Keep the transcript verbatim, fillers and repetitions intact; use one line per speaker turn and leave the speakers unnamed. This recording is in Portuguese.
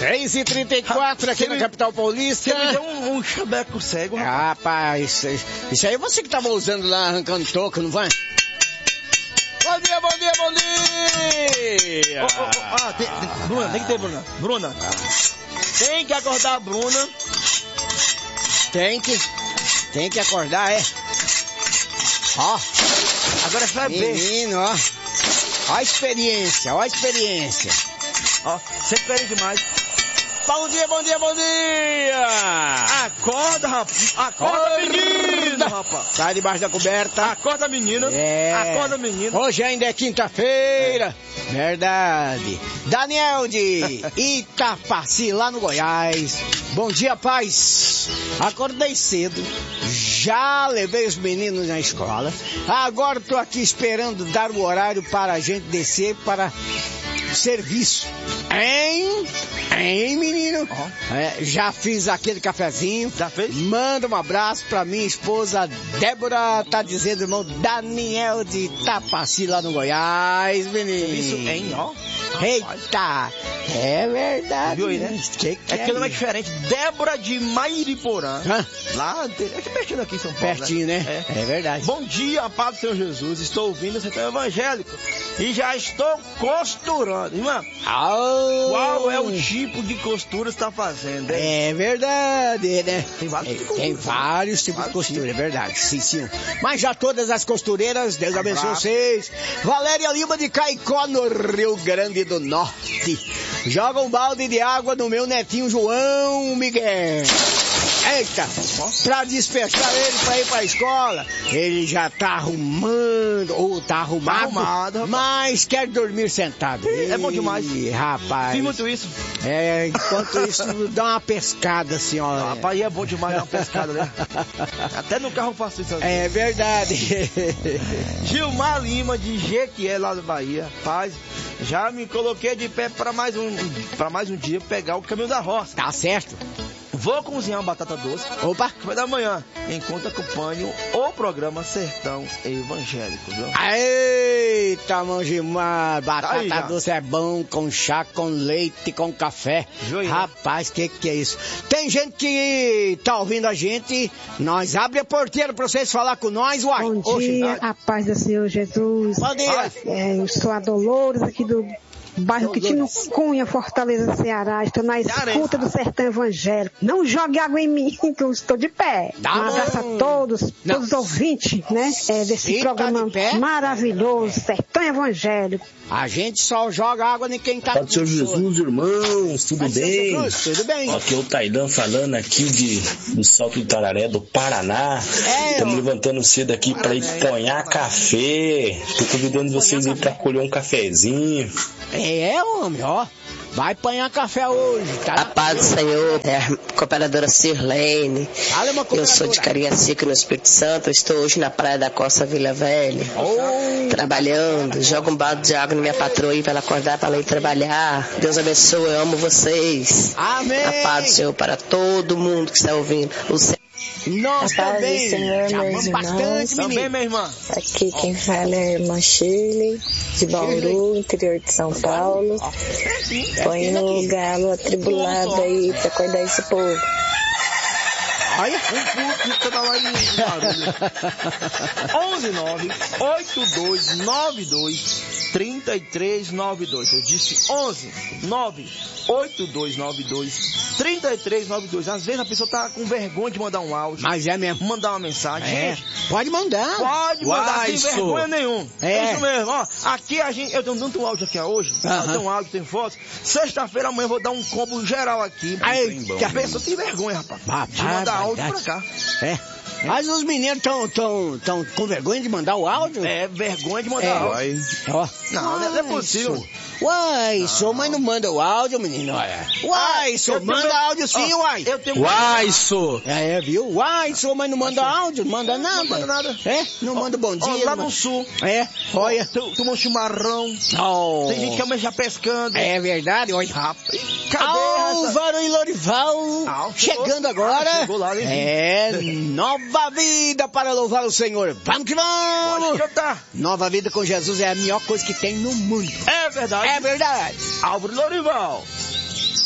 seis e trinta e quatro aqui na capital paulista.
Você me deu um, um chaveco cego,
rapaz. Rapaz, isso aí você que tava usando lá, arrancando toco, não vai? Bom dia, bom dia, bom dia!
Oh, oh, oh, ah, tem, tem, Bruna, tem que ter, Bruna. Bruna, tem que acordar a Bruna.
Tem que, tem que acordar, é. Ó,
agora você vai ver.
Menino, ó. Ó a experiência, ó a experiência.
Ó, você quer demais.
Bom dia, bom dia, bom dia!
Acorda, rapaz! Acorda, menino, rapaz!
Sai debaixo da coberta.
Acorda, menina!
É.
Acorda, menino!
Hoje ainda é quinta-feira. É. Verdade. Daniel de Itapaci, lá no Goiás. Bom dia, paz. Acordei cedo. Já levei os meninos na escola. Agora tô aqui esperando dar o horário para a gente descer para serviço. Hein? Hein, menino? Oh. É, já fiz aquele cafezinho.
Já fez?
Manda um abraço pra minha esposa Débora, tá dizendo, irmão Daniel de Itapaci, lá no Goiás, menino.
Isso, hein, ó.
Eita, é verdade.
Viu aí, né?
Que que
é que não é diferente. Débora de Mairiporã. Hã? Lá, é que pertinho aqui em São Paulo.
Pertinho, né? né? É. é verdade.
Bom dia, paz do Senhor Jesus. Estou ouvindo o Sertão Evangélico e já estou costurando. Irmã, oh. Qual é o tipo de costura que você está fazendo, hein?
É verdade, né?
Tem vários
é,
tipos de costura.
Tem vários tipos vários de costura, tipos. É verdade. Sim, sim. Mas já todas as costureiras, Deus abençoe vocês. Valéria Lima de Caicó, no Rio Grande do Norte. Joga um balde de água no meu netinho João Miguel. Eita, pra despertar ele pra ir pra escola. Ele já tá arrumando, ou tá arrumado, tá arrumado mas quer dormir sentado.
É, é bom demais.
Rapaz.
Fiz muito isso.
É, enquanto isso, dá uma pescada assim, ó.
Ah, rapaz, é bom demais dar uma pescada, né? Até no carro eu faço isso. Assim.
É verdade.
Gilmar Lima, de Jequié, lá da Bahia. Paz, já me coloquei de pé pra mais um, pra mais um dia pegar o caminho da roça.
Tá certo.
Vou cozinhar uma batata doce.
Opa!
Café da manhã, enquanto acompanho o programa Sertão Evangélico, viu?
Eita, Mangimar, batata aí, doce é bom, com chá, com leite, com café.
Joia.
Rapaz, que que é isso? Tem gente que tá ouvindo a gente, nós abre a porteira pra vocês falar com nós, uai.
Bom dia, a paz do Senhor Jesus.
Bom dia.
É, eu sou a Dolores aqui do bairro Quitino Cunha, Fortaleza, Ceará. Estou na escuta do Sertão Evangélico. Não jogue água em mim, que eu estou de pé.
Tá
um abraço a todos, Não. todos os ouvintes, né? É, desse
Fica
programa
de
maravilhoso, Sertão Evangélico.
A gente só joga água em quem tá...
Pode ser Jesus, irmãos, tudo
Pode
bem?
Jesus, tudo bem.
Aqui é o Taidan falando aqui de, do Salto do Tararé, do Paraná. Estamos é, levantando cedo aqui para ir ponhar café. Estou convidando vocês aí para colher um cafezinho.
É, homem, ó. Vai apanhar café hoje, tá?
A paz do Senhor, é a cooperadora Sirlene. Eu sou de Cariacica, no Espírito Santo. Eu estou hoje na praia da Costa Vila Velha, oh. trabalhando. Jogo um balde de água na minha patroa aí para ela acordar, para ela ir trabalhar. Deus abençoe, eu amo vocês.
Amém.
A paz do Senhor para todo mundo que está ouvindo. O
Nós
a paz
também.
do Senhor, meus irmãos.
Também, minha irmã.
Aqui quem fala é a irmã Shirley, de Bauru, interior de São Paulo. Põe o galo atribulado aí pra acordar esse povo.
Olha, um puto que tá lá em barulho. onze nove oito dois nove dois três três nove dois. Eu disse onze nove oito dois nove dois três três nove dois. Às vezes a pessoa tá com vergonha de mandar um áudio.
Mas é mesmo.
Mandar uma mensagem.
É. Pode mandar.
Pode mandar
Uai,
sem vergonha nenhuma.
É.
é isso mesmo. Ó, aqui a gente, eu tenho tanto áudio aqui hoje. Uh-huh. Eu tenho áudio, tem fotos. Sexta-feira amanhã eu vou dar um combo geral aqui.
Ai,
que a pessoa tem vergonha, rapaz.
Bah,
de mandar áudio pra cá.
É. Mas os meninos estão tão, tão com vergonha de mandar o áudio?
É, vergonha de mandar
é.
áudio.
Ó.
Não, não é possível.
Uai, não. Sou, mas não manda o áudio, menino. Uai, sou, manda meu... áudio sim, oh, uai.
Eu tenho
uai, sou. É, viu? Uai, sou, mas não manda áudio, não manda nada.
Não manda nada.
É? Não oh, manda bom dia.
Oh, lá
não...
no sul.
É, olha.
Oh, Tomou um chimarrão.
Oh.
Tem gente que ama já pescando.
É verdade, olha.
Rápido. Cadê
Álvaro e Lorival.
Ah,
chegando agora.
Ah, chegou lá,
é, nova vida para louvar o Senhor. Vamos que vamos.
Pode cantar.
Nova vida com Jesus é a melhor coisa que tem no mundo.
É verdade.
É verdade.
Álvaro e Lorival.